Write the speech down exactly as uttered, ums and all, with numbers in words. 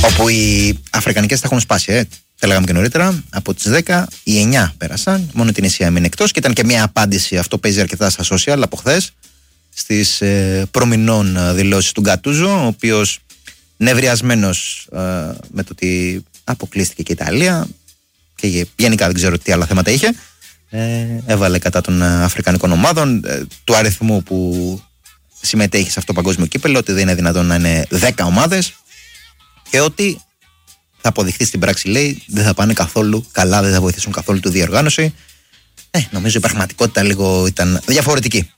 Όπου οι αφρικανικές τα έχουν σπάσει, ε. Τα λέγαμε και νωρίτερα. Από τις δέκα, οι εννιά πέρασαν. Μόνο την Ισία έμεινε εκτός. Και ήταν και μια απάντηση, αυτό παίζει αρκετά στα social από χθες, στις ε, προμηνών δηλώσεις του Γκατούζο, ο οποίος νευριασμένος ε, με το ότι αποκλείστηκε και η Ιταλία και γενικά δεν ξέρω τι άλλα θέματα είχε, ε, έβαλε κατά των αφρικανικών ομάδων, ε, του αριθμού που συμμετέχει σε αυτό το παγκόσμιο κύπελλο, ότι δεν είναι δυνατόν να είναι δέκα ομάδες και ότι θα αποδειχθεί στην πράξη, λέει, δεν θα πάνε καθόλου καλά, δεν θα βοηθήσουν καθόλου τη διοργάνωση. Ε, νομίζω η πραγματικότητα λίγο ήταν διαφορετική.